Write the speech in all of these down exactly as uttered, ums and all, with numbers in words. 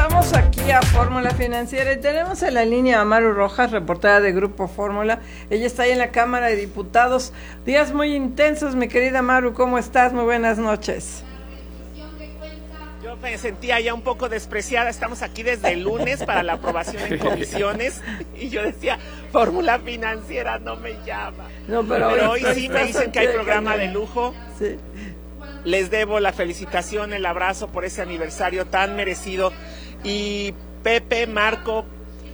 regresamos aquí a Fórmula Financiera y tenemos en la línea a Maru Rojas, reportera de Grupo Fórmula. Ella está ahí en la Cámara de Diputados. Días muy intensos, mi querida Maru, ¿cómo estás? Muy buenas noches. Yo me sentía ya un poco despreciada. Estamos aquí desde el lunes para la aprobación en comisiones y yo decía, Fórmula Financiera no me llama. No, pero, pero hoy sí me dicen que hay programa de lujo. Sí. Les debo la felicitación, el abrazo por ese aniversario tan merecido. Y Pepe, Marco,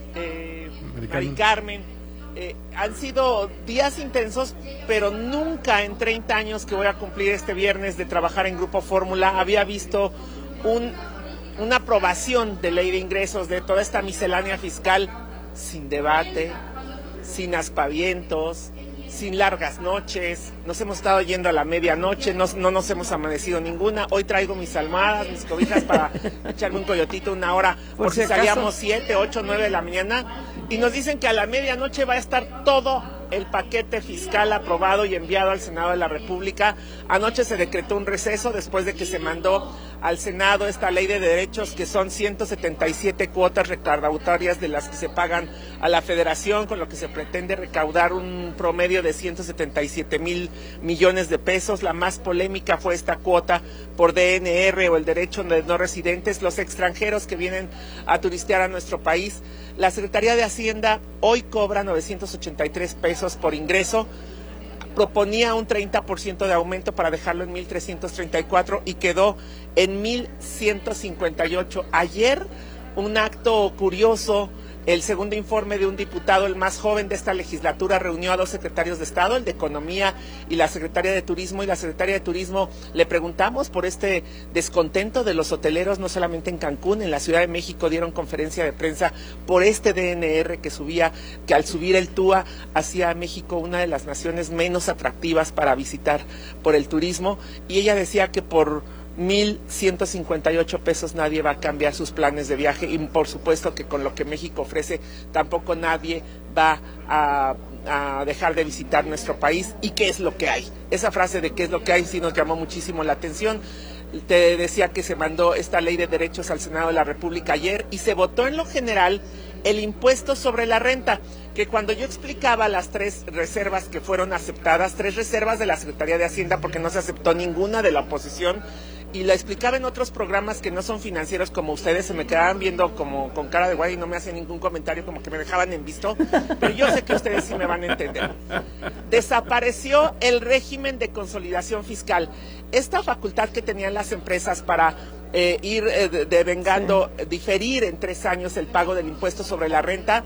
eh, Mari Carmen, eh, han sido días intensos, pero nunca en treinta años que voy a cumplir este viernes de trabajar en Grupo Fórmula había visto un, una aprobación de ley de ingresos de toda esta miscelánea fiscal sin debate, sin aspavientos, sin largas noches. Nos hemos estado yendo a la medianoche, no, no nos hemos amanecido ninguna. Hoy traigo mis almohadas, mis cobijas para echarme un coyotito una hora, por, por si, si salíamos siete, ocho, nueve de la mañana. Y nos dicen que a la medianoche va a estar todo el paquete fiscal aprobado y enviado al Senado de la República. Anoche se decretó un receso después de que se mandó al Senado esta ley de derechos, que son ciento setenta y siete cuotas recaudatorias de las que se pagan a la Federación, con lo que se pretende recaudar un promedio de ciento setenta y siete mil millones de pesos. La más polémica fue esta cuota por D N R o el derecho de no residentes, los extranjeros que vienen a turistear a nuestro país. La Secretaría de Hacienda hoy cobra novecientos ochenta y tres pesos por ingreso. Proponía un treinta por ciento de aumento para dejarlo en mil trescientos treinta y cuatro y quedó en mil ciento cincuenta y ocho. Ayer, un acto curioso, el segundo informe de un diputado, el más joven de esta legislatura, reunió a dos secretarios de Estado, el de Economía y la secretaria de Turismo, y la secretaria de Turismo le preguntamos por este descontento de los hoteleros, no solamente en Cancún, en la Ciudad de México dieron conferencia de prensa por este D N R que subía, que al subir el T U A hacía a México una de las naciones menos atractivas para visitar por el turismo, y ella decía que por mil ciento cincuenta y ocho pesos nadie va a cambiar sus planes de viaje, y por supuesto que con lo que México ofrece tampoco nadie va a, a dejar de visitar nuestro país. ¿Y qué es lo que hay? Esa frase de qué es lo que hay sí nos llamó muchísimo la atención. Te decía que se mandó esta ley de derechos al Senado de la República ayer y se votó en lo general el impuesto sobre la renta, que cuando yo explicaba las tres reservas que fueron aceptadas, tres reservas de la Secretaría de Hacienda, porque no se aceptó ninguna de la oposición, y la explicaba en otros programas que no son financieros como ustedes, se me quedaban viendo como con cara de guay y no me hacían ningún comentario, como que me dejaban en visto, pero yo sé que ustedes sí me van a entender. Desapareció el régimen de consolidación fiscal, esta facultad que tenían las empresas para eh, ir eh, devengando, sí. diferir en tres años el pago del impuesto sobre la renta,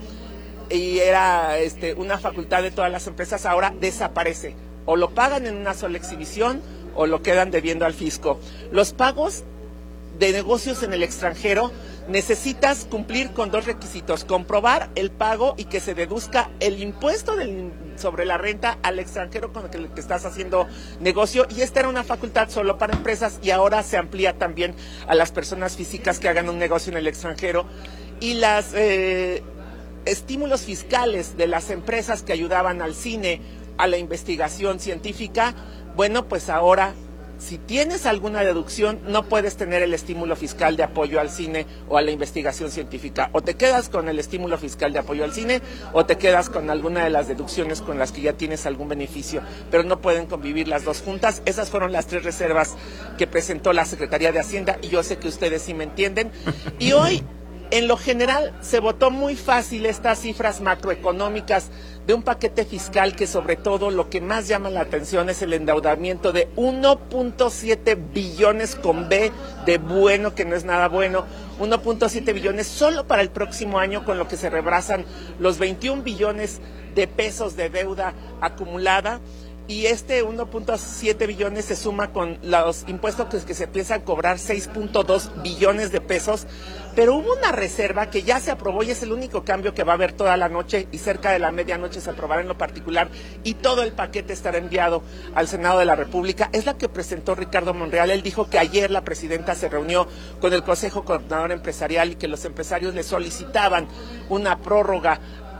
y era este, una facultad de todas las empresas, ahora desaparece, o lo pagan en una sola exhibición o lo quedan debiendo al fisco. Los pagos de negocios en el extranjero necesitas cumplir con dos requisitos: comprobar el pago y que se deduzca el impuesto del, sobre la renta al extranjero con el que, el que estás haciendo negocio, y esta era una facultad solo para empresas y ahora se amplía también a las personas físicas que hagan un negocio en el extranjero. Y las eh, estímulos fiscales de las empresas que ayudaban al cine, a la investigación científica, bueno, pues ahora, si tienes alguna deducción, no puedes tener el estímulo fiscal de apoyo al cine o a la investigación científica. O te quedas con el estímulo fiscal de apoyo al cine, o te quedas con alguna de las deducciones con las que ya tienes algún beneficio, pero no pueden convivir las dos juntas. Esas fueron las tres reservas que presentó la Secretaría de Hacienda, y yo sé que ustedes sí me entienden. Y hoy, en lo general, se votó muy fácil estas cifras macroeconómicas de un paquete fiscal que sobre todo lo que más llama la atención es el endeudamiento de uno punto siete billones con B de bueno, que no es nada bueno, uno punto siete billones solo para el próximo año, con lo que se rebasan los veintiún billones de pesos de deuda acumulada. Y este uno punto siete billones se suma con los impuestos que, que se piensan cobrar, seis punto dos billones de pesos, pero hubo una reserva que ya se aprobó y es el único cambio que va a haber toda la noche, y cerca de la medianoche se aprobará en lo particular y todo el paquete estará enviado al Senado de la República. Es la que presentó Ricardo Monreal. Él dijo que ayer la presidenta se reunió con el Consejo Coordinador Empresarial y que los empresarios le solicitaban una prórroga,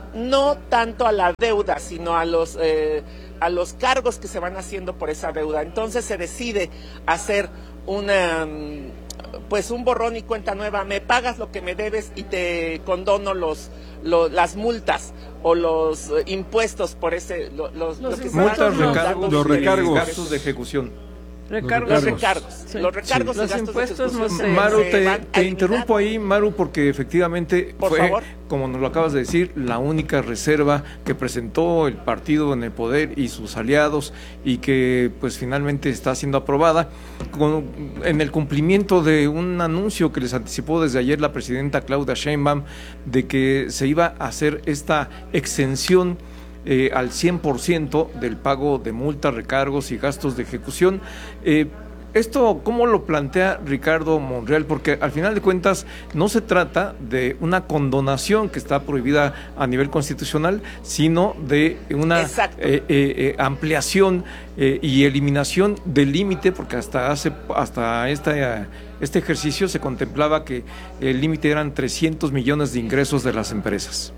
no tanto a la deuda, sino a los... Eh, a los cargos que se van haciendo por esa deuda. Entonces se decide hacer una, pues un borrón y cuenta nueva, me pagas lo que me debes y te condono los, los las multas o los uh, impuestos por ese, lo, los, los lo que multas, se recargos, los recargos, gastos de ejecución. Recargos. Los recargos, sí. los recargos, sí. Los impuestos no sé. Maru, te, te interrumpo ahí, Maru, porque efectivamente Por fue, favor. como nos lo acabas de decir, la única reserva que presentó el partido en el poder y sus aliados y que pues finalmente está siendo aprobada con, en el cumplimiento de un anuncio que les anticipó desde ayer la presidenta Claudia Sheinbaum de que se iba a hacer esta exención Eh, al cien por ciento del pago de multas, recargos y gastos de ejecución. Eh, ¿Esto cómo lo plantea Ricardo Monreal? Porque al final de cuentas no se trata de una condonación que está prohibida a nivel constitucional, sino de una eh, eh, eh, ampliación eh, y eliminación del límite, porque hasta hace hasta esta, este ejercicio se contemplaba que el límite eran trescientos millones de ingresos de las empresas.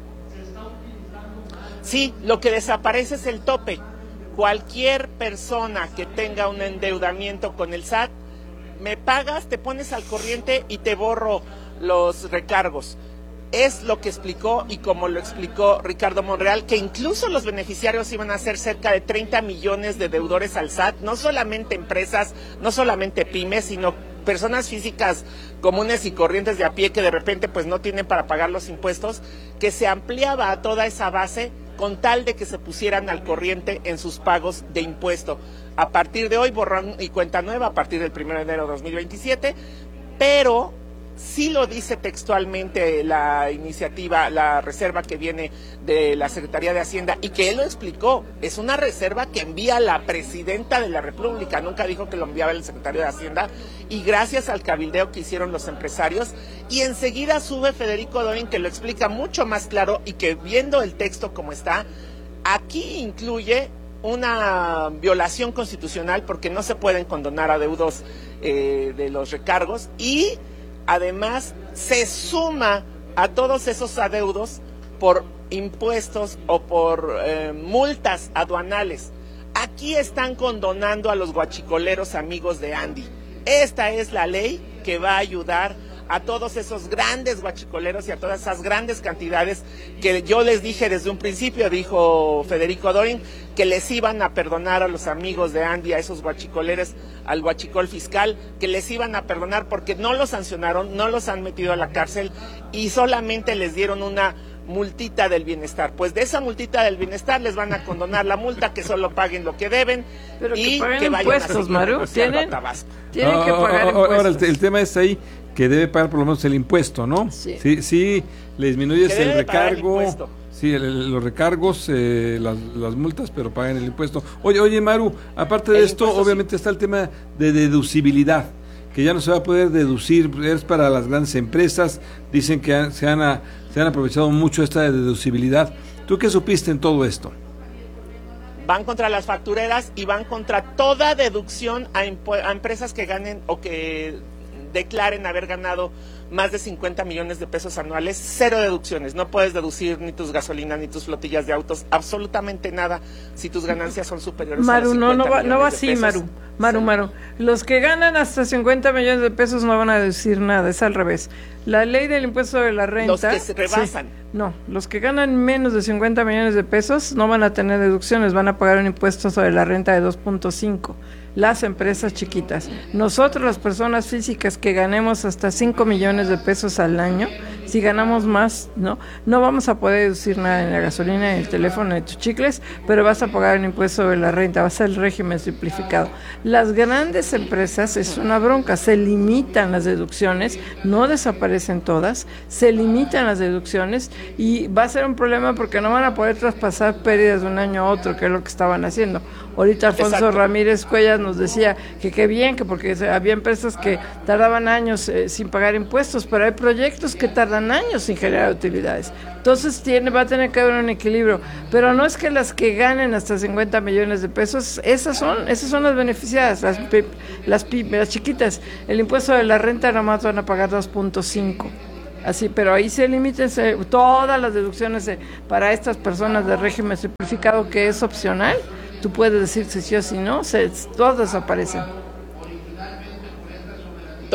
Sí, lo que desaparece es el tope. Cualquier persona que tenga un endeudamiento con el S A T, me pagas, te pones al corriente y te borro los recargos. Es lo que explicó y como lo explicó Ricardo Monreal, que incluso los beneficiarios iban a ser cerca de treinta millones de deudores al S A T, no solamente empresas, no solamente pymes, sino personas físicas comunes y corrientes de a pie que de repente pues no tienen para pagar los impuestos, que se ampliaba a toda esa base con tal de que se pusieran al corriente en sus pagos de impuesto. A partir de hoy, borrón y cuenta nueva, a partir del primero de enero de dos mil veintisiete, pero sí lo dice textualmente la iniciativa, la reserva que viene de la Secretaría de Hacienda, y que él lo explicó, es una reserva que envía la Presidenta de la República, nunca dijo que lo enviaba el Secretario de Hacienda, y gracias al cabildeo que hicieron los empresarios, y enseguida sube Federico Dorin, que lo explica mucho más claro, y que viendo el texto como está, aquí incluye una violación constitucional, porque no se pueden condonar adeudos eh, de los recargos, y además se suma a todos esos adeudos por impuestos o por eh, multas aduanales. Aquí están condonando a los guachicoleros amigos de Andy. Esta es la ley que va a ayudar a todos esos grandes guachicoleros y a todas esas grandes cantidades que yo les dije desde un principio, dijo Federico Dorin, que les iban a perdonar a los amigos de Andy, a esos guachicoleros, al guachicol fiscal, que les iban a perdonar porque no los sancionaron, no los han metido a la cárcel y solamente les dieron una multita del bienestar. Pues de esa multita del bienestar les van a condonar la multa, que solo paguen lo que deben. Pero y que, que vayan impuestos, a Maru, tienen, tienen que ah, pagar ah, impuestos. Ahora el, el tema es ahí que debe pagar por lo menos el impuesto, ¿no? Sí. Sí, sí, le disminuyes Que el debe pagar el recargo, impuesto. sí, el- el- los recargos, eh, las, las multas, pero paguen el impuesto. Oye, oye, Maru, aparte de El esto, impuesto, obviamente sí. está el tema de deducibilidad, que ya no se va a poder deducir, es para las grandes empresas, dicen que han- se, han, a- se han aprovechado mucho esta deducibilidad. ¿Tú qué supiste en todo esto? Van contra las factureras y van contra toda deducción a, impu- a empresas que ganen o que declaren haber ganado más de cincuenta millones de pesos anuales, cero deducciones. No puedes deducir ni tus gasolinas ni tus flotillas de autos, absolutamente nada, si tus ganancias son superiores Maru, a los no, no cincuenta va, no va millones de así, pesos. Maru. Maru, Maru. Los que ganan hasta cincuenta millones de pesos no van a deducir nada, es al revés. La ley del impuesto de la renta... Los que se rebasan. Sí, no, los que ganan menos de cincuenta millones de pesos no van a tener deducciones, van a pagar un impuesto sobre la renta de dos punto cinco. Las empresas chiquitas. Nosotros, las personas físicas que ganemos hasta cinco millones de pesos al año, si ganamos más, no no vamos a poder deducir nada en la gasolina, en el teléfono, en tus chicles, pero vas a pagar un impuesto sobre la renta, va a ser el régimen simplificado. Las grandes empresas es una bronca, se limitan las deducciones, no desaparecen todas, se limitan las deducciones y va a ser un problema porque no van a poder traspasar pérdidas de un año a otro, que es lo que estaban haciendo. Ahorita Alfonso Exacto. Ramírez Cuellas nos decía que qué bien, que porque había empresas que tardaban años eh, sin pagar impuestos, pero hay proyectos que tardan años sin generar utilidades. Entonces tiene, va a tener que haber un equilibrio, pero no es que las que ganen hasta cincuenta millones de pesos, esas son, esas son las beneficiadas, las, pi- las, pi- las chiquitas. El impuesto de la renta nomás van a pagar dos punto cinco. Así, pero ahí se limitan se- todas las deducciones eh, para estas personas de régimen simplificado, que es opcional. Tú puedes decir si sí o si no, se, todas desaparecen.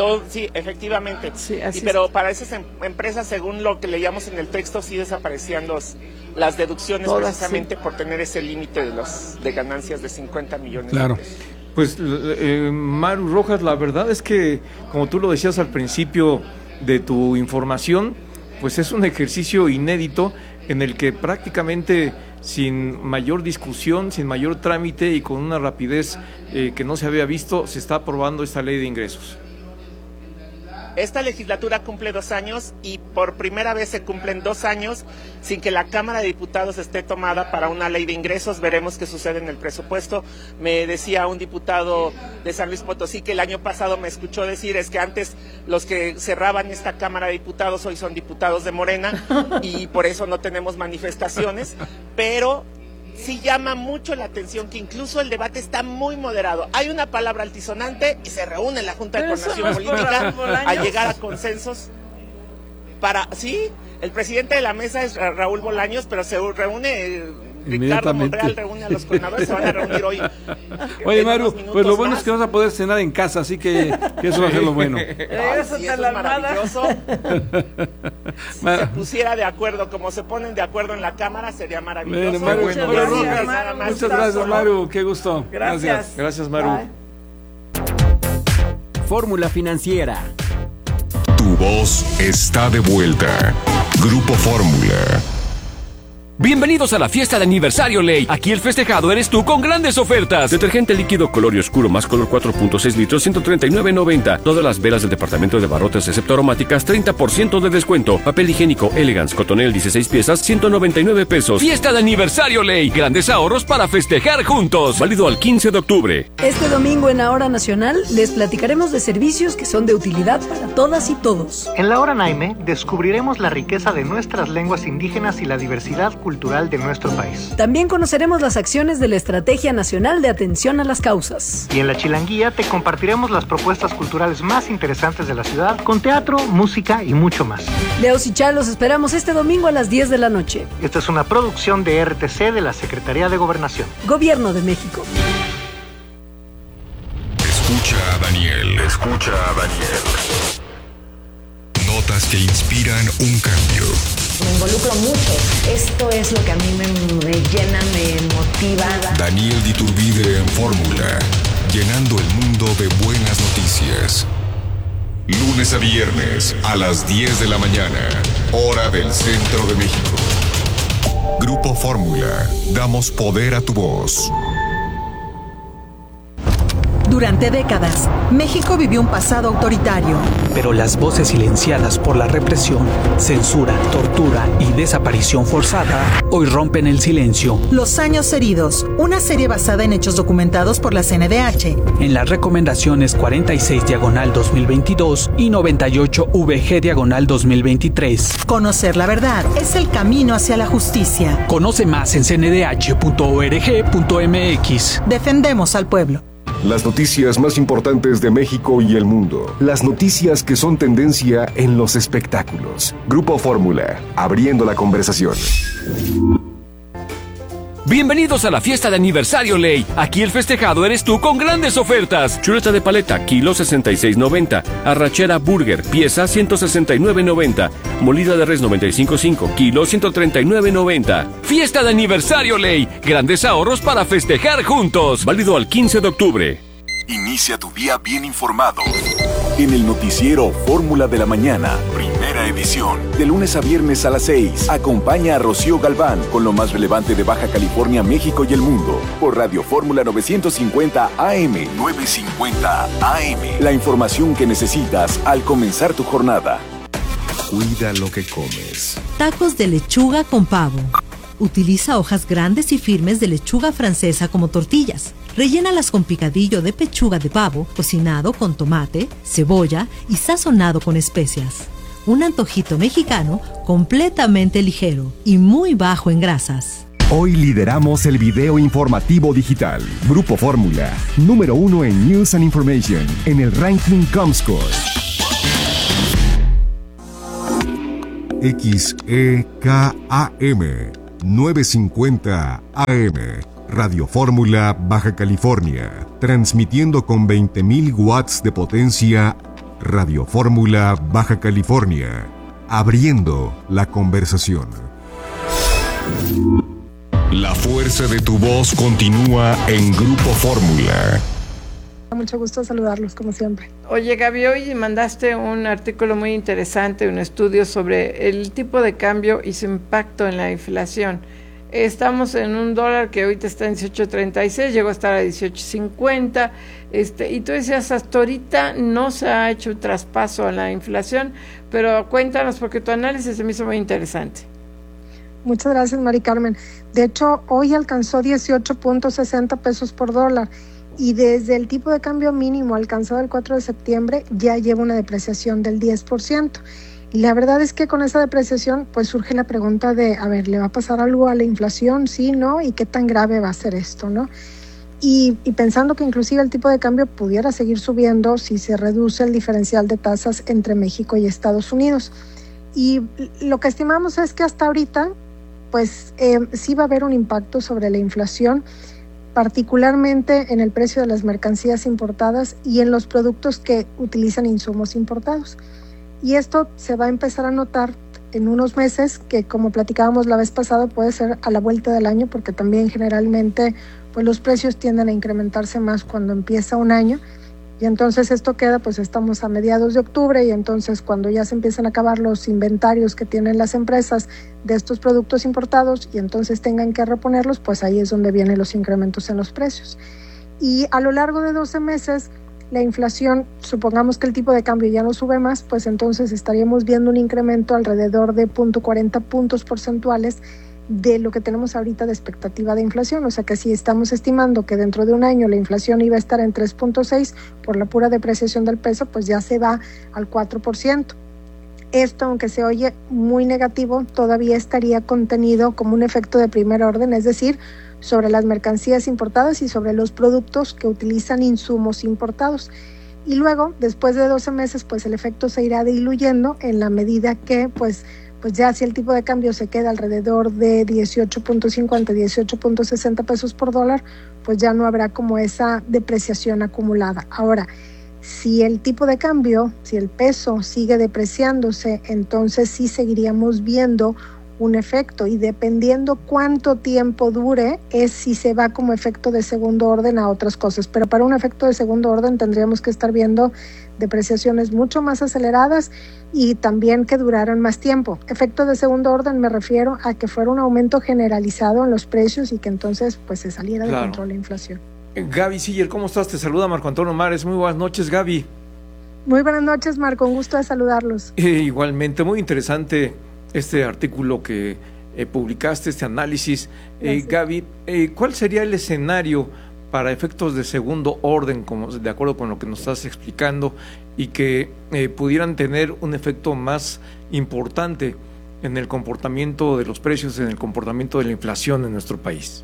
Todo, sí, efectivamente. Sí, así y, pero es. Para esas em- empresas, según lo que leíamos en el texto, sí desaparecían los, las deducciones Todas, precisamente sí. por tener ese límite de los de ganancias de cincuenta millones claro. de pesos. Pues, eh, Maru Rojas, la verdad es que, como tú lo decías al principio de tu información, pues es un ejercicio inédito en el que prácticamente sin mayor discusión, sin mayor trámite y con una rapidez eh, que no se había visto, se está aprobando esta ley de ingresos. Esta legislatura cumple dos años y por primera vez se cumplen dos años sin que la Cámara de Diputados esté tomada para una ley de ingresos. Veremos qué sucede en el presupuesto. Me decía un diputado de San Luis Potosí que el año pasado me escuchó decir es que antes los que cerraban esta Cámara de Diputados hoy son diputados de Morena y por eso no tenemos manifestaciones, pero sí llama mucho la atención que incluso el debate está muy moderado. Hay una palabra altisonante y se reúne la Junta de Coordinación Política a llegar a consensos para... Sí, el presidente de la mesa es Raúl Bolaños, pero se reúne... Ricardo Monreal reúne a los coordinadores, se van a reunir hoy. Oye, Maru, pues lo bueno más. Es que vas a poder cenar en casa, así que, que eso va a ser lo bueno. Ay, sí, eso es maravilloso. Si se pusiera de acuerdo, como se ponen de acuerdo en la Cámara, sería maravilloso. Bueno, Maru, muchas, bueno, gracias, Maru, Maru, muchas gracias, Maru, qué gusto. Gracias. Gracias, gracias Maru. Bye. Fórmula Financiera. Tu voz está de vuelta. Grupo Fórmula. Bienvenidos a la fiesta de aniversario Ley. Aquí el festejado eres tú con grandes ofertas. Detergente líquido color y oscuro más color cuatro punto seis litros, ciento treinta y nueve noventa. Todas las velas del departamento de barrotes excepto aromáticas, treinta por ciento de descuento. Papel higiénico Elegance Cotonel dieciséis piezas, ciento noventa y nueve pesos. Fiesta de aniversario Ley. Grandes ahorros para festejar juntos. Válido al quince de octubre. Este domingo en la Hora Nacional les platicaremos de servicios que son de utilidad para todas y todos. En la Hora Naime descubriremos la riqueza de nuestras lenguas indígenas y la diversidad cultural cultural de nuestro país. También conoceremos las acciones de la Estrategia Nacional de Atención a las Causas. Y en La Chilanguía te compartiremos las propuestas culturales más interesantes de la ciudad, con teatro, música y mucho más. Leos y Chá los esperamos este domingo a las diez de la noche. Esta es una producción de R T C de la Secretaría de Gobernación. Gobierno de México. Escucha a Daniel. Escucha a Daniel. Notas que inspiran un cambio. Me involucro mucho. Esto es lo que a mí me, me llena, me motiva. Daniel Diturbide en Fórmula, llenando el mundo de buenas noticias. Lunes a viernes a las diez de la mañana, hora del centro de México. Grupo Fórmula, damos poder a tu voz. Durante décadas, México vivió un pasado autoritario. Pero las voces silenciadas por la represión, censura, tortura y desaparición forzada hoy rompen el silencio. Los años heridos, una serie basada en hechos documentados por la C N D H. En las recomendaciones cuarenta y seis diagonal dos mil veintidós y noventa y ocho V G diagonal dos mil veintitrés. Conocer la verdad es el camino hacia la justicia. Conoce más en c n d h punto org punto m x. Defendemos al pueblo. Las noticias más importantes de México y el mundo. Las noticias que son tendencia en los espectáculos. Grupo Fórmula, abriendo la conversación. Bienvenidos a la fiesta de aniversario Ley. Aquí el festejado eres tú con grandes ofertas. Chuleta de paleta, kilo sesenta y seis noventa. Arrachera burger, pieza ciento sesenta y nueve noventa. Molida de res noventa y cinco punto cinco, kilo ciento treinta y nueve noventa. Fiesta de aniversario Ley. Grandes ahorros para festejar juntos. Válido al quince de octubre. Inicia tu día bien informado. En el noticiero Fórmula de la Mañana, primera edición. De lunes a viernes a las seis. Acompaña a Rocío Galván con lo más relevante de Baja California, México y el mundo. Por Radio Fórmula novecientos cincuenta A M. novecientos cincuenta A M. La información que necesitas al comenzar tu jornada. Cuida lo que comes. Tacos de lechuga con pavo. Utiliza hojas grandes y firmes de lechuga francesa como tortillas. Rellénalas con picadillo de pechuga de pavo, cocinado con tomate, cebolla y sazonado con especias. Un antojito mexicano completamente ligero y muy bajo en grasas. Hoy lideramos el video informativo digital. Grupo Fórmula, número uno en News and Information, en el ranking Comscore. X E K A M, novecientos cincuenta A M. Radio Fórmula, Baja California, transmitiendo con veinte mil watts de potencia Radio Fórmula Baja California, abriendo la conversación. La fuerza de tu voz continúa en Grupo Fórmula. Mucho gusto saludarlos, como siempre. Oye, Gaby, hoy mandaste un artículo muy interesante, un estudio sobre el tipo de cambio y su impacto en la inflación. Estamos en un dólar que ahorita está en dieciocho treinta y seis, llegó a estar a dieciocho cincuenta, este, y tú decías, hasta ahorita no se ha hecho un traspaso a la inflación, pero cuéntanos, porque tu análisis se me hizo muy interesante. Muchas gracias, Mari Carmen. De hecho, hoy alcanzó dieciocho punto sesenta pesos por dólar, y desde el tipo de cambio mínimo alcanzado el cuatro de septiembre ya lleva una depreciación del diez por ciento. Y la verdad es que con esa depreciación pues surge la pregunta de, a ver, ¿le va a pasar algo a la inflación? Sí, ¿no? ¿Y qué tan grave va a ser esto, no? Y, y pensando que inclusive el tipo de cambio pudiera seguir subiendo si se reduce el diferencial de tasas entre México y Estados Unidos. Y lo que estimamos es que hasta ahorita pues eh, sí va a haber un impacto sobre la inflación, particularmente en el precio de las mercancías importadas y en los productos que utilizan insumos importados. Y esto se va a empezar a notar en unos meses, que como platicábamos la vez pasada, puede ser a la vuelta del año, porque también generalmente pues los precios tienden a incrementarse más cuando empieza un año. Y entonces esto queda, pues estamos a mediados de octubre, y entonces cuando ya se empiezan a acabar los inventarios que tienen las empresas de estos productos importados y entonces tengan que reponerlos, pues ahí es donde vienen los incrementos en los precios. Y a lo largo de doce meses, la inflación, supongamos que el tipo de cambio ya no sube más, pues entonces estaríamos viendo un incremento alrededor de punto cuarenta puntos porcentuales de lo que tenemos ahorita de expectativa de inflación. O sea que si estamos estimando que dentro de un año la inflación iba a estar en tres punto seis por la pura depreciación del peso, pues ya se va al cuatro por ciento. Esto, aunque se oye muy negativo, todavía estaría contenido como un efecto de primer orden, es decir, sobre las mercancías importadas y sobre los productos que utilizan insumos importados. Y luego, después de doce meses, pues el efecto se irá diluyendo en la medida que, pues, pues ya si el tipo de cambio se queda alrededor de dieciocho punto cincuenta, dieciocho punto sesenta pesos por dólar, pues ya no habrá como esa depreciación acumulada. Ahora, si el tipo de cambio, si el peso sigue depreciándose, entonces sí seguiríamos viendo un efecto, y dependiendo cuánto tiempo dure es si se va como efecto de segundo orden a otras cosas. Pero para un efecto de segundo orden tendríamos que estar viendo depreciaciones mucho más aceleradas y también que duraran más tiempo. Efecto de segundo orden me refiero a que fuera un aumento generalizado en los precios y que entonces pues se saliera de control la inflación. Gaby Siller, ¿cómo estás? Te saluda Marco Antonio Mares. Muy buenas noches, Gaby. Muy buenas noches, Marco. Un gusto de saludarlos. Eh, igualmente, muy interesante este artículo que eh, publicaste, este análisis. Eh, Gaby, eh, ¿cuál sería el escenario para efectos de segundo orden, como de acuerdo con lo que nos estás explicando, y que eh, pudieran tener un efecto más importante en el comportamiento de los precios, en el comportamiento de la inflación en nuestro país?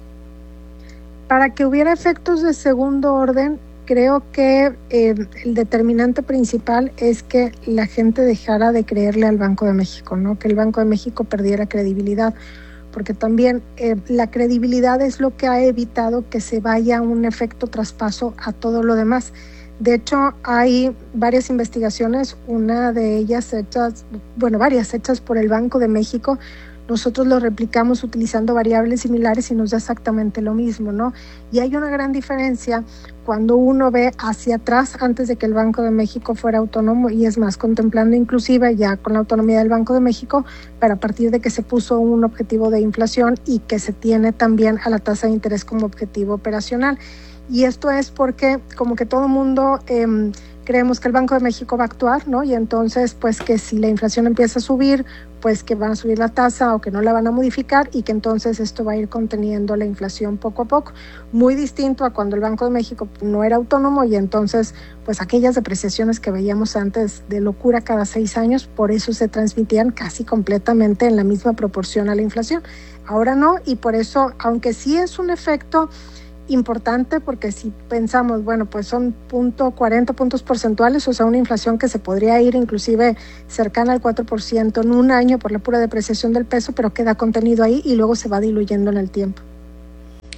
Para que hubiera efectos de segundo orden, creo que eh, el determinante principal es que la gente dejara de creerle al Banco de México, ¿no? Que el Banco de México perdiera credibilidad, porque también eh, la credibilidad es lo que ha evitado que se vaya un efecto traspaso a todo lo demás. De hecho, hay varias investigaciones, una de ellas hechas, bueno, varias hechas por el Banco de México. Nosotros lo replicamos utilizando variables similares y nos da exactamente lo mismo, ¿no? Y hay una gran diferencia cuando uno ve hacia atrás, antes de que el Banco de México fuera autónomo, y es más, contemplando inclusive ya con la autonomía del Banco de México, pero a partir de que se puso un objetivo de inflación y que se tiene también a la tasa de interés como objetivo operacional. Y esto es porque como que todo el mundo eh, creemos que el Banco de México va a actuar, ¿no? Y entonces, pues que si la inflación empieza a subir, pues que van a subir la tasa o que no la van a modificar, y que entonces esto va a ir conteniendo la inflación poco a poco. Muy distinto a cuando el Banco de México no era autónomo, y entonces, pues aquellas depreciaciones que veíamos antes de locura cada seis años, por eso se transmitían casi completamente en la misma proporción a la inflación. Ahora no, y por eso, aunque sí es un efecto importante, porque si pensamos, bueno, pues son punto cuarenta puntos porcentuales, o sea, una inflación que se podría ir inclusive cercana al cuatro por ciento en un año por la pura depreciación del peso, pero queda contenido ahí y luego se va diluyendo en el tiempo.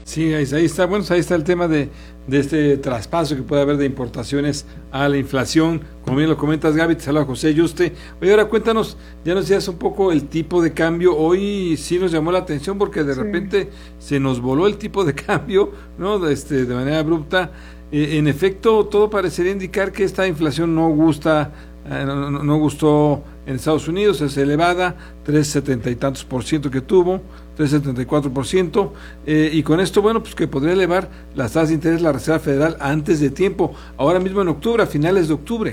Sí, ahí, ahí está, bueno, ahí está el tema de, de este traspaso que puede haber de importaciones a la inflación, como bien lo comentas, Gaby. Te saluda José Yuste. Oye, ahora cuéntanos, ya nos decías un poco el tipo de cambio. Hoy sí nos llamó la atención porque de sí. repente se nos voló el tipo de cambio, ¿no? Este, de manera abrupta. Eh, en efecto, todo parecería indicar que esta inflación no gusta, eh, no, no, no gustó en Estados Unidos, es elevada, tres setenta y tantos por ciento que tuvo, tres setenta y cuatro por ciento, eh, y con esto, bueno, pues que podría elevar las tasas de interés la Reserva Federal antes de tiempo, ahora mismo en octubre, a finales de octubre.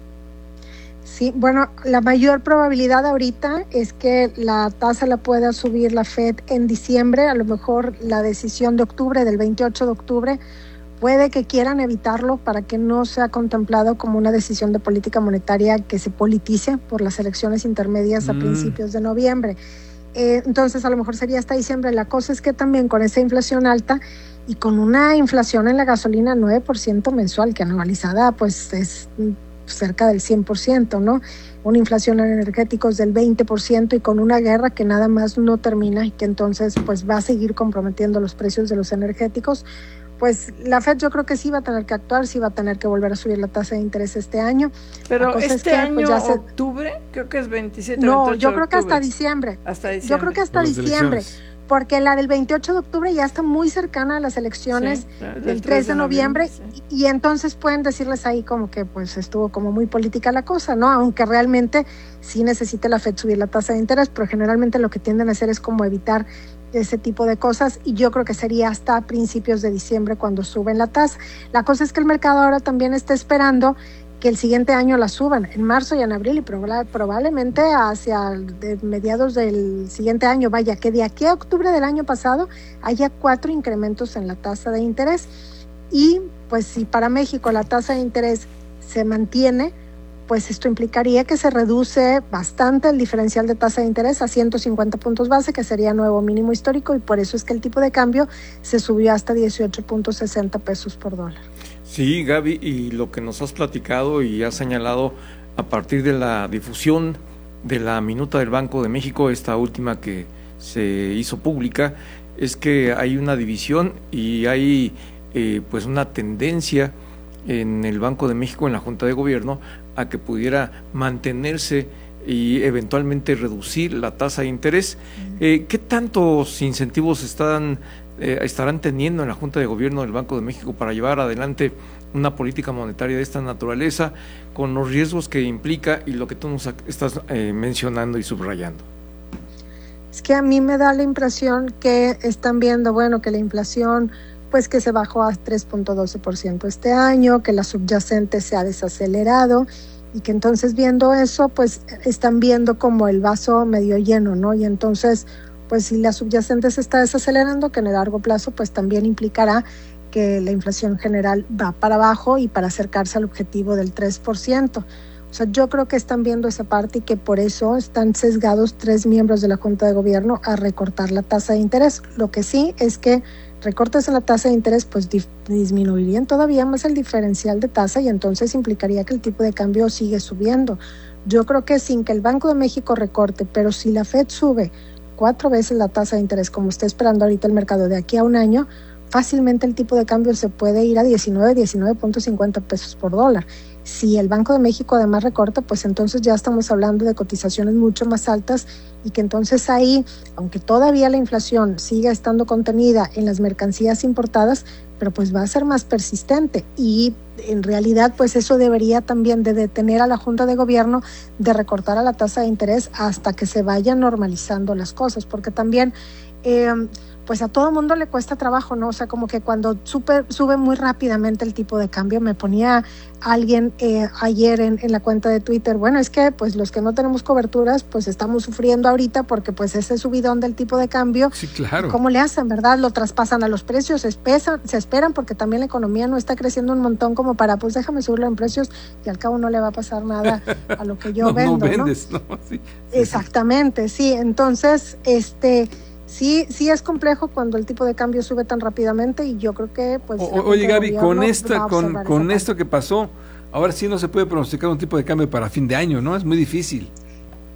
Sí, bueno, la mayor probabilidad ahorita es que la tasa la pueda subir la Fed en diciembre, a lo mejor la decisión de octubre, del veintiocho de octubre, puede que quieran evitarlo para que no sea contemplado como una decisión de política monetaria que se politice por las elecciones intermedias mm. a principios de noviembre. Eh, entonces, a lo mejor sería hasta diciembre. La cosa es que también con esa inflación alta y con una inflación en la gasolina nueve por ciento mensual, que anualizada pues es cerca del cien por ciento, ¿no? Una inflación en energéticos del veinte por ciento y con una guerra que nada más no termina y que entonces pues va a seguir comprometiendo los precios de los energéticos. Pues la Fed yo creo que sí va a tener que actuar, sí va a tener que volver a subir la tasa de interés este año. Pero este es que, año, pues, ya se... octubre, creo que es veintisiete, no, yo creo que hasta diciembre. Hasta diciembre. Yo creo que hasta diciembre, porque la del veintiocho de octubre ya está muy cercana a las elecciones sí, del, del tres de noviembre, noviembre sí. y, y entonces pueden decirles ahí como que pues estuvo como muy política la cosa, ¿no? Aunque realmente sí necesita la Fed subir la tasa de interés, pero generalmente lo que tienden a hacer es como evitar ese tipo de cosas, y yo creo que sería hasta principios de diciembre cuando suben la tasa. La cosa es que el mercado ahora también está esperando que el siguiente año la suban, en marzo y en abril, y proba- probablemente hacia de mediados del siguiente año, vaya, que de aquí a octubre del año pasado haya cuatro incrementos en la tasa de interés. Y pues si para México la tasa de interés se mantiene, pues esto implicaría que se reduce bastante el diferencial de tasa de interés a ciento cincuenta puntos base, que sería nuevo mínimo histórico, y por eso es que el tipo de cambio se subió hasta dieciocho punto sesenta pesos por dólar. Sí, Gaby, y lo que nos has platicado y has señalado a partir de la difusión de la minuta del Banco de México, esta última que se hizo pública, es que hay una división y hay eh, pues una tendencia en el Banco de México, en la Junta de Gobierno, a que pudiera mantenerse y eventualmente reducir la tasa de interés. Eh, ¿Qué tantos incentivos están, eh, estarán teniendo en la Junta de Gobierno del Banco de México para llevar adelante una política monetaria de esta naturaleza, con los riesgos que implica y lo que tú nos estás eh, mencionando y subrayando? Es que a mí me da la impresión que están viendo, bueno, que la inflación pues que se bajó a tres punto doce por ciento este año, que la subyacente se ha desacelerado, y que entonces viendo eso, pues están viendo como el vaso medio lleno, ¿no? Y entonces, pues si la subyacente se está desacelerando, que en el largo plazo pues también implicará que la inflación general va para abajo y para acercarse al objetivo del tres por ciento. O sea, yo creo que están viendo esa parte y que por eso están sesgados tres miembros de la Junta de Gobierno a recortar la tasa de interés. Lo que sí es que recortes en la tasa de interés pues di- disminuirían todavía más el diferencial de tasa, y entonces implicaría que el tipo de cambio sigue subiendo. Yo creo que sin que el Banco de México recorte, pero si la Fed sube cuatro veces la tasa de interés como está esperando ahorita el mercado de aquí a un año, fácilmente el tipo de cambio se puede ir a diecinueve, diecinueve punto cincuenta pesos por dólar. Si el Banco de México además recorta, pues entonces ya estamos hablando de cotizaciones mucho más altas, y que entonces ahí, aunque todavía la inflación siga estando contenida en las mercancías importadas, pero pues va a ser más persistente, y en realidad pues eso debería también de detener a la Junta de Gobierno de recortar a la tasa de interés hasta que se vayan normalizando las cosas, porque también eh, pues a todo mundo le cuesta trabajo, ¿no? O sea, como que cuando super, sube muy rápidamente el tipo de cambio, me ponía alguien eh, ayer en, en la cuenta de Twitter, bueno, es que pues los que no tenemos coberturas, pues estamos sufriendo ahorita porque pues ese subidón del tipo de cambio, sí, claro. ¿Cómo le hacen, verdad? Lo traspasan a los precios, se, espesan, se esperan porque también la economía no está creciendo un montón como para, pues déjame subirlo en precios y al cabo no le va a pasar nada a lo que yo no, vendo, no vendes, ¿no? ¿no? Sí, sí, exactamente, sí, entonces, este... Sí, sí es complejo cuando el tipo de cambio sube tan rápidamente, y yo creo que pues... O, oye Gaby, con esta, con, con esto que pasó, ahora sí no se puede pronosticar un tipo de cambio para fin de año, ¿no? Es muy difícil.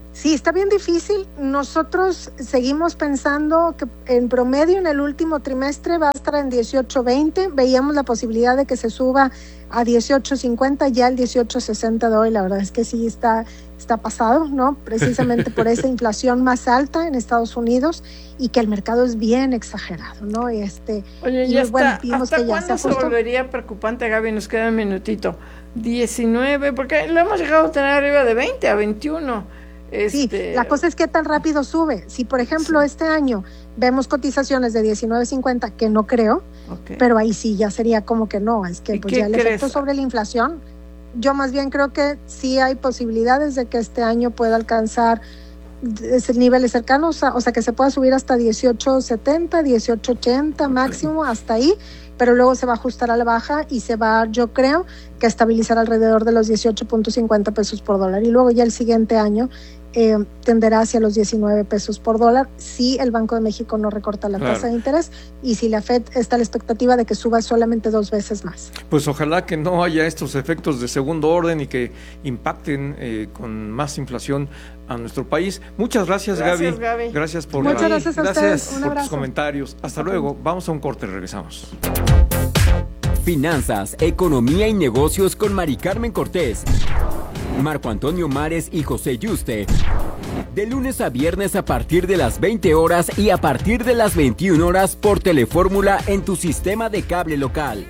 Sí, está bien difícil. Nosotros seguimos pensando que en promedio en el último trimestre va a estar en dieciocho veinte. Veíamos la posibilidad de que se suba a dieciocho cincuenta, ya el dieciocho sesenta de hoy. La verdad es que sí está, está pasado, ¿no? Precisamente por esa inflación más alta en Estados Unidos y que el mercado es bien exagerado, ¿no? Y este, Oye, y ya bueno, está. vimos ¿Hasta que ya cuándo se se ajustó. volvería preocupante, Gaby? Nos queda un minutito. diecinueve, porque lo hemos llegado a tener arriba de veinte a veintiuno. Sí, Este... la cosa es qué tan rápido sube. Si, por ejemplo, sí. este año vemos cotizaciones de diecinueve cincuenta, que no creo, okay. pero ahí sí ya sería como que no, es que pues ya el crees? efecto sobre la inflación, yo más bien creo que sí hay posibilidades de que este año pueda alcanzar niveles cercanos, a, o sea, que se pueda subir hasta dieciocho setenta, dieciocho ochenta máximo, okay. hasta ahí, pero luego se va a ajustar a la baja y se va, yo creo, que a estabilizar alrededor de los dieciocho punto cincuenta pesos por dólar. Y luego ya el siguiente año Eh, tenderá hacia los diecinueve pesos por dólar si el Banco de México no recorta la claro. tasa de interés y si la Fed está a la expectativa de que suba solamente dos veces más. Pues ojalá que no haya estos efectos de segundo orden y que impacten eh, con más inflación a nuestro país. Muchas gracias, gracias Gaby. Gaby. Gracias por, Muchas gracias a gracias ustedes. Un por abrazo. tus comentarios. Hasta okay. luego. Vamos a un corte, regresamos. Finanzas, economía y negocios con Mari Carmen Cortés, Marco Antonio Mares y José Yuste. De lunes a viernes a partir de las veinte horas y a partir de las veintiuna horas por Telefórmula en tu sistema de cable local.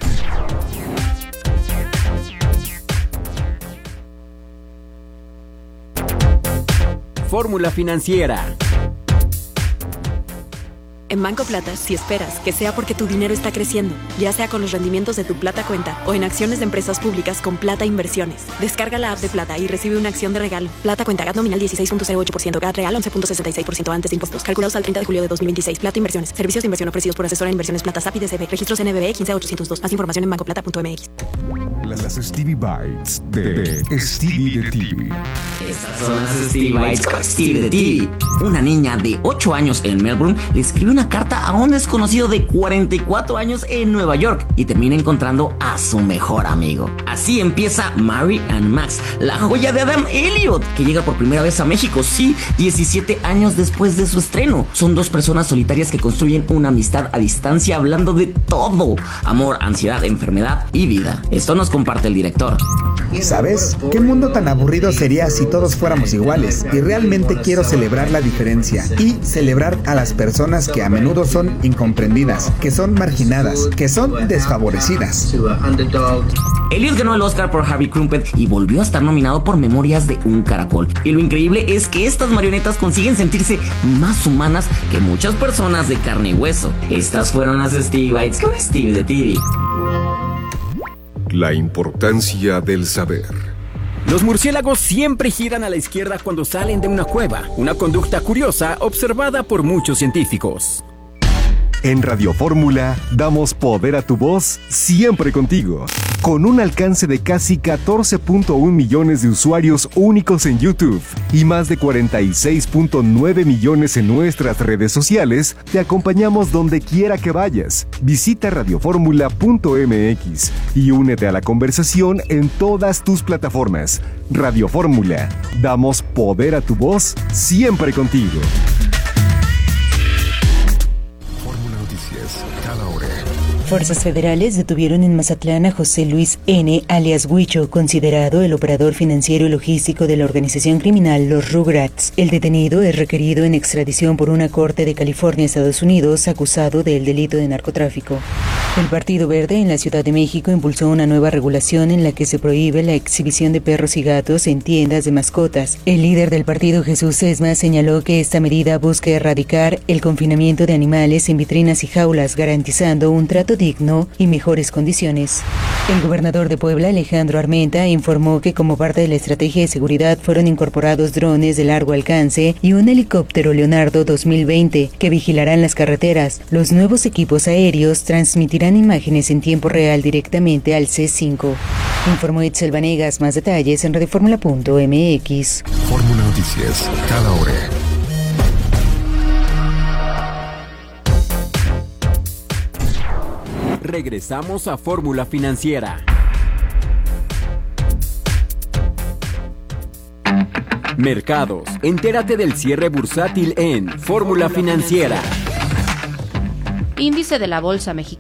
Fórmula Financiera. En Banco Plata, si esperas que sea porque tu dinero está creciendo, ya sea con los rendimientos de tu Plata Cuenta o en acciones de empresas públicas con Plata Inversiones. Descarga la app de Plata y recibe una acción de regalo. Plata Cuenta, G A T nominal dieciséis punto cero ocho por ciento, G A T real once punto sesenta y seis por ciento antes de impuestos. Calculados al treinta de julio de dos mil veintiséis. Plata Inversiones. Servicios de inversión ofrecidos por asesora de inversiones Plata S A P I D C B. Registros N B B quince ochocientos dos. Más información en banco plata punto m x. Las Stevie Bites de, de Stevie de T V. Estas son las Stevie Bites con Stevie de T V. Una niña de ocho años en Melbourne le escribió una carta a un desconocido de cuarenta y cuatro años en Nueva York y termina encontrando a su mejor amigo. Así empieza Mary and Max, la joya de Adam Elliot, que llega por primera vez a México, sí, diecisiete años después de su estreno. Son dos personas solitarias que construyen una amistad a distancia hablando de todo: amor, ansiedad, enfermedad y vida. Esto nos comparte el director. ¿Sabes? ¿Qué mundo tan aburrido sería si todos fuéramos iguales? Y realmente quiero celebrar la diferencia y celebrar a las personas que a menudo son incomprendidas, que son marginadas, que son desfavorecidas. Elliot ganó el Oscar por Harvey Crumpet y volvió a estar nominado por Memorias de un Caracol. Y lo increíble es que estas marionetas consiguen sentirse más humanas que muchas personas de carne y hueso. Estas fueron las Stevie Bites con Stevie de T V. La importancia del saber. Los murciélagos siempre giran a la izquierda cuando salen de una cueva, una conducta curiosa observada por muchos científicos. En Radio Fórmula damos poder a tu voz siempre contigo. Con un alcance de casi catorce punto uno millones de usuarios únicos en YouTube y más de cuarenta y seis punto nueve millones en nuestras redes sociales, te acompañamos donde quiera que vayas. Visita radioformula punto m x y únete a la conversación en todas tus plataformas. Radio Fórmula, damos poder a tu voz siempre contigo. Fuerzas federales detuvieron en Mazatlán a José Luis N., alias Huicho, considerado el operador financiero y logístico de la organización criminal Los Rugrats. El detenido es requerido en extradición por una corte de California, Estados Unidos, acusado del delito de narcotráfico. El Partido Verde en la Ciudad de México impulsó una nueva regulación en la que se prohíbe la exhibición de perros y gatos en tiendas de mascotas. El líder del partido, Jesús Sesma, señaló que esta medida busca erradicar el confinamiento de animales en vitrinas y jaulas, garantizando un trato digno y mejores condiciones. El gobernador de Puebla, Alejandro Armenta, informó que como parte de la estrategia de seguridad fueron incorporados drones de largo alcance y un helicóptero Leonardo dos mil veinte que vigilarán las carreteras. Los nuevos equipos aéreos transmitirán imágenes en tiempo real directamente al C cinco. Informó Itzel Vanegas. Más detalles en radioformula punto m x. Fórmula Noticias, cada hora. Regresamos a Fórmula Financiera. Mercados. Entérate del cierre bursátil en Fórmula Financiera. Índice de la Bolsa Mexicana.